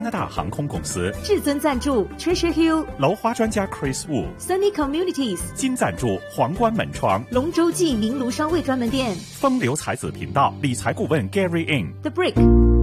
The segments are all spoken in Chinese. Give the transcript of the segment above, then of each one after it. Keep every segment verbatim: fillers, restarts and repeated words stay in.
加拿大航空公司至尊赞助 Treasure Hill， 楼花专家 Chris Wu， Sunny Communities 金赞助皇冠门窗， 龙洲记名炉商卫专门店， 风流才子频道理财顾问 Gary In， The Brick。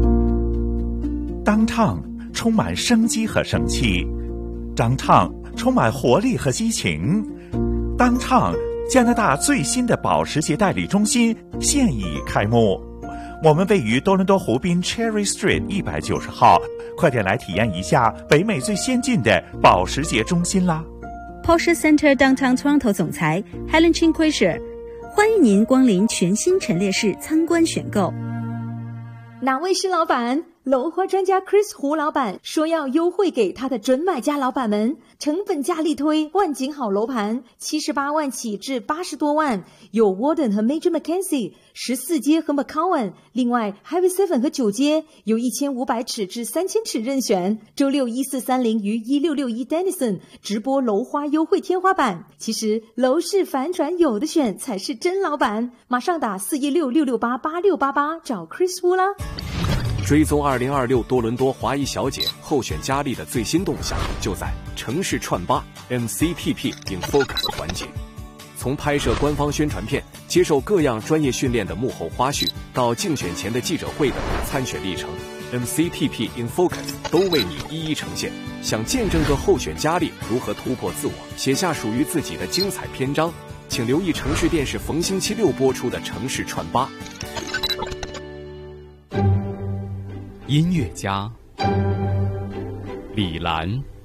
Downtown 充满生机和生气， Downtown 充满活力和激情， Downtown 加拿大最新的保时捷代理中心现已开幕。我们位于多伦多湖滨 Cherry Street 一百九十号，快点来体验一下北美最先进的保时捷中心啦！ Porsche Center Downtown Toronto 总裁 Helen Chin-Quisher， 欢迎您光临全新陈列室参观选购。 哪位是老板？楼花专家 Chris 胡老板说要优惠给他的准买家老板们，成本价力推万景好楼盘，七十八万起至八十多万，有 Warden 和 Major Mackenzie， 十四街和 McCowan， 另外 Highway seven 和九街有一千五百尺至三千尺任选。周六一四三零于一六六一 Denison 直播楼花优惠天花板。其实楼市反转有的选才是真老板，马上打四一六六六八八六八八找 Chris 胡啦。 追踪二零二六多伦多华裔小姐候选佳丽的最新动向，就在城市串吧 M C P P in Focus 环节。从拍摄官方宣传片、接受各样专业训练的幕后花絮，到竞选前的记者会等参选历程 ，M C P P in Focus 都为你一一呈现。想见证个候选佳丽如何突破自我，写下属于自己的精彩篇章，请留意城市电视逢星期六播出的城市串吧。 音乐家李兰。